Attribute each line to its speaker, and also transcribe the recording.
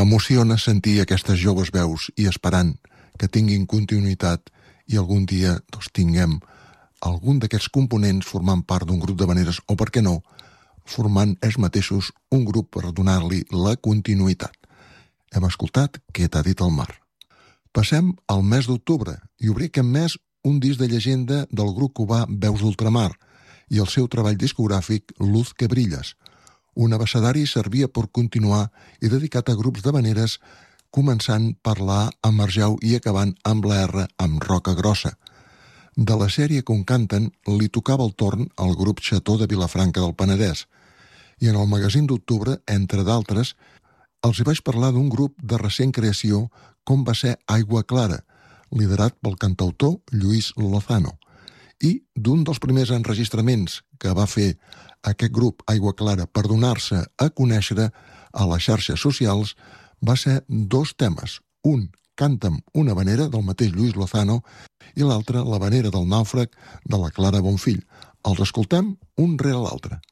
Speaker 1: Emociona sentir aquestes joves veus i esperant que tinguin continuïtat i algun dia tinguem algun d'aquests components formant part d'un grup d'havaneres o, per què no, formant ells mateixos un grup per donar-li la continuïtat. Hem escoltat Què t'ha dit el mar. Passem al mes d'octubre i obrir aquest mes un disc de llegenda del grup cubà Veus d'Ultramar i el seu treball discogràfic Luz que brilles. Un abecedari servia per continuar i dedicat a grups d'havaneres, començant per la A amb Marjau i acabant amb la R amb Roca Grossa. De la sèrie que on canten li tocava el torn al grup Xató de Vilafranca del Penedès. I en el magazín d'octubre, entre d'altres, els hi vaig parlar d'un grup de recent creació com va ser Aigua Clara, liderat pel cantautor Lluís Lozano, i d'un dels primers enregistraments que va fer aquest grup Aigua Clara per donar-se a conèixer a les xarxes socials va ser dos temes. Un, Canta'm una havanera del mateix Lluís Lozano i l'altre, La havanera del nàufrag de la Clara Bonfill. Els escoltem un rere l'altre.